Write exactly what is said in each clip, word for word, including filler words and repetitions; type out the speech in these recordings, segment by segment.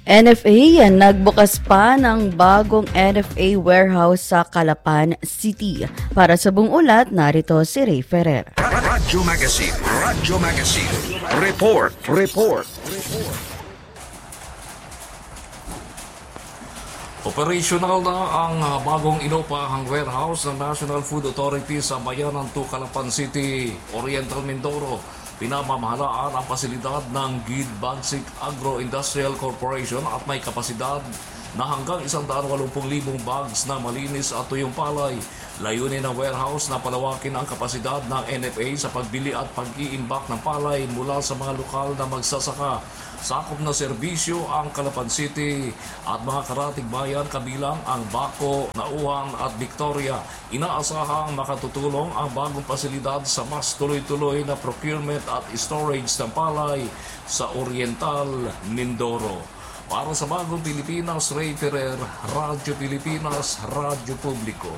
N F A, nagbukas pa ng bagong N F A warehouse sa Calapan City. Para sa buong ulat, narito si Ray Ferrer. Radyo Magazine, Radyo Magazine, Report, Report, Report. Operational na ang bagong inupahang warehouse ng National Food Authority sa Bayanan two, Calapan City, Oriental Mindoro. Pinamamahalaan ang pasilidad ng G I D Bansik Agro-Industrial Corporation at may kapasidad na hanggang one hundred eighty thousand bags na malinis at tuyong palay. Layunin ng warehouse na palawakin ang kapasidad ng N F A sa pagbili at pag-iimbak ng palay mula sa mga lokal na magsasaka. Sakop na serbisyo ang Calapan City at mga karatig bayan kabilang ang Baco, Nauhan at Victoria. Inaasahang makatutulong ang bagong pasilidad sa mas tuloy-tuloy na procurement at storage ng palay sa Oriental Mindoro. Para sa Bagong Pilipinas, Ray Ferrer, Radyo Pilipinas, Radyo Publiko.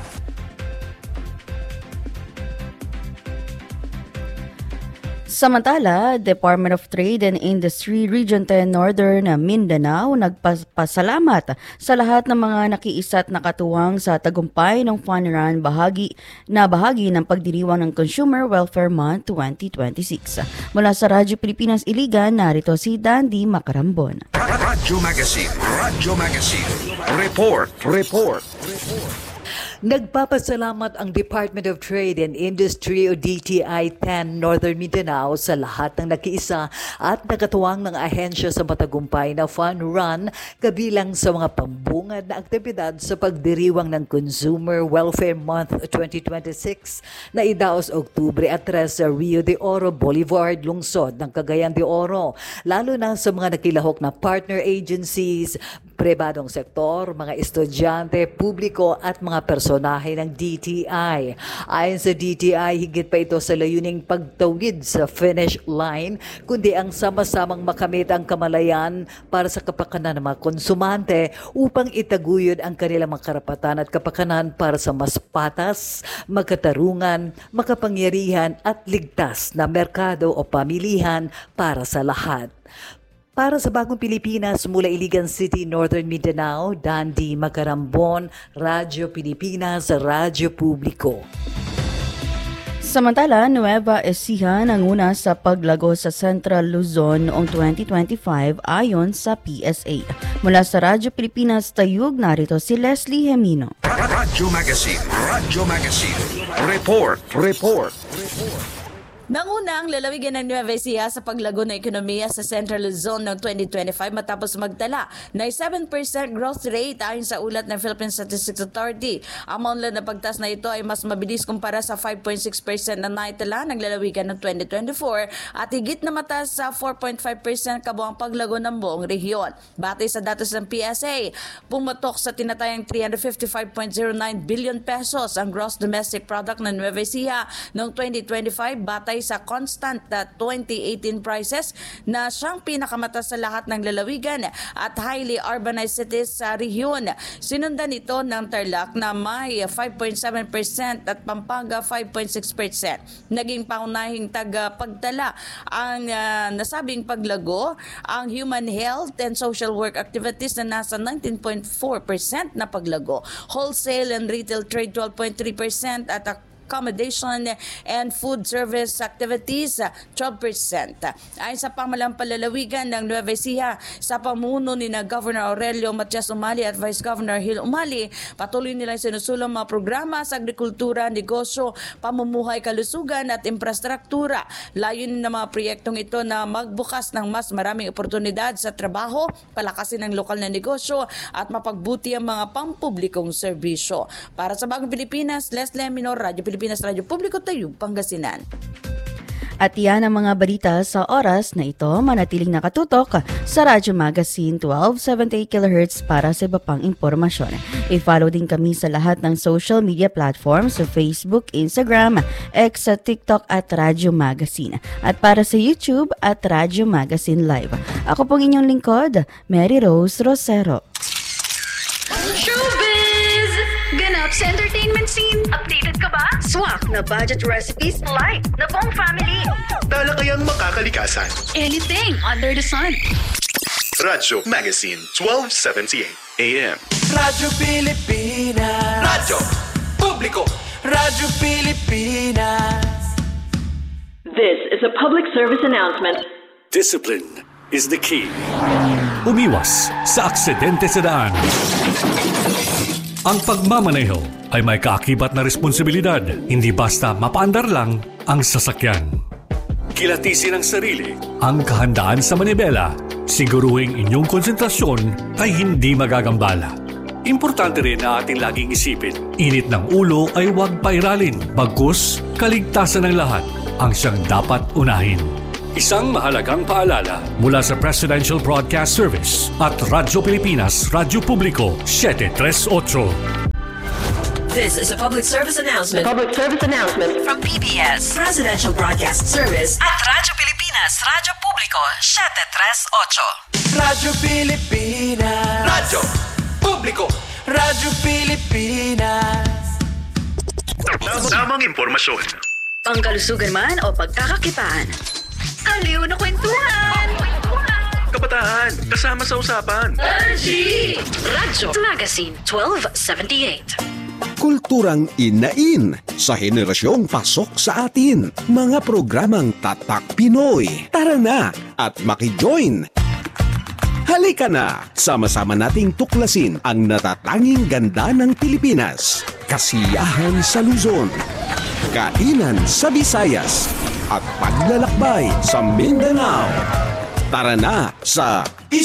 Samantala, Department of Trade and Industry Region ten Northern Mindanao nagpasalamat sa lahat ng mga nakiisa at nakatuwang sa tagumpay ng Fun Run bahagi na bahagi ng pagdiriwang ng Consumer Welfare Month twenty twenty-six. Mula sa Radyo Pilipinas Iligan, narito si Dandy Macarambon. Radyo Magazine, Radyo Magazine, Report, Report, Report. Nagpapasalamat ang Department of Trade and Industry o D T I ten Northern Mindanao sa lahat ng nakiisa at nakatuwang ng ahensya sa matagumpay na Fun Run kabilang sa mga pambungad na aktibidad sa pagdiriwang ng Consumer Welfare Month twenty twenty-six na idaos Oktubre at tres sa Rio de Oro Boulevard, lungsod ng Cagayan de Oro, lalo na sa mga nakilahok na partner agencies, pribadong sektor, mga estudyante, publiko at mga personahe ng D T I. Ayon sa D T I, higit pa ito sa layuning pagtawid sa finish line, kundi ang sama-samang makamit ang kamalayan para sa kapakanan ng mga konsumante upang itaguyod ang kanilang mga karapatan at kapakanan para sa mas patas, magkatarungan, makapangyarihan at ligtas na merkado o pamilihan para sa lahat. Para sa Bagong Pilipinas, mula Iligan City, Northern Mindanao, Dandy Macarambon, Radyo Pilipinas, Radyo Publiko. Samantala, Nueva Ecija nanguna sa paglago sa Central Luzon noong twenty twenty-five ayon sa P S A. Mula sa Radyo Pilipinas Tayug, narito si Leslie Hemino. Radyo Magazine, Radyo Magazine, Report, Report, Report. Nanguna ang lalawigan ng Nueva Ecija sa paglago ng ekonomiya sa Central Luzon noong twenty twenty-five matapos magtala ng seven percent growth rate ayon sa ulat ng Philippine Statistics Authority. Ang maunlad na pagtaas na ito ay mas mabilis kumpara sa five point six percent na naitala ng lalawigan ng twenty twenty-four at higit na mataas sa four point five percent kabuang paglago ng buong rehiyon. Batay sa datos ng P S A, pumatok sa tinatayang three hundred fifty-five point zero nine billion pesos ang gross domestic product ng Nueva Ecija noong twenty twenty-five batay sa constant na twenty eighteen prices na siyang pinakamataas sa lahat ng lalawigan at highly urbanized cities sa rehiyon. Sinundan ito ng Tarlac na may five point seven percent at Pampanga five point six percent. Naging paunahing tagapagtala ang uh, nasabing paglago ang human health and social work activities na nasa nineteen point four percent na paglago. Wholesale and retail trade twelve point three percent at accommodation and food service activities, twelve percent. Ayon sa pamalang palalawigan ng Nueva Ecija, sa pamuno ni na Governor Aurelio Matias Umali at Vice Governor Hil Umali, patuloy nilang sinusulong mga programa sa agrikultura, negosyo, pamumuhay, kalusugan at infrastruktura. Layunin ng mga proyektong ito na magbukas ng mas maraming oportunidad sa trabaho, palakasin ang lokal na negosyo at mapagbuti ang mga pampublikong serbisyo. Para sa Bagong Pilipinas, Leslie Minor, Radyo Pilipinas. Pilipinas Radyo Publiko, Tayug, Pangasinan. At yan ang mga balita sa oras na ito. Manatiling nakatutok sa Radyo Magazine twelve seventy kilohertz para sa iba pang impormasyon. I-follow din kami sa lahat ng social media platforms sa Facebook, Instagram, X at TikTok at Radyo Magazine. At para sa YouTube at Radyo Magazine Live. Ako pong inyong lingkod, Mary Rose Rosero. Showbiz! Ganap sa entertainment scene. Updated ka ba? Swak na budget recipes. Light na buong family. Talakayang makakalikasan. Anything under the sun. Radyo Magazine twelve seventy-eight A M. Radyo Pilipinas. Radyo Publiko. Radyo Pilipinas. This is a public service announcement. Discipline is the key. Umiwas sa aksidente sa daan. Ang pagmamaneho ay may kaakibat na responsibilidad. Hindi basta mapaandar lang ang sasakyan. Kilatisin ang sarili, ang kahandaan sa manibela. Siguruhing inyong konsentrasyon ay hindi magagambala. Importante rin na ating laging isipin, init ng ulo ay huwag pairalin. Bagkus, kaligtasan ng lahat ang siyang dapat unahin. Isang mahalagang paalala mula sa Presidential Broadcast Service at Radyo Pilipinas, Radyo Publiko, seven thirty-eight. This is a public service announcement. Public service announcement From P B S, Presidential Broadcast Service at Radyo Pilipinas, Radyo Publiko, seven thirty-eight. Radyo Pilipinas. Radyo Publiko. Radyo Pilipinas. Tamang impormasyon. Pangkalusugan man o pagkakakitaan. Aliw na kwentuhan! Kabataan, kasama sa usapan. R G! Radyo Magazine twelve seventy-eight. Kulturang inain sa henerasyong pasok sa atin. Mga programang Tatak Pinoy. Tara na at maki-join. Halika na, sama-sama nating tuklasin ang natatanging ganda ng Pilipinas. Kasiyahan sa Luzon, kainan sa Visayas, at paglalakbay sa Mindanao. Tara na sa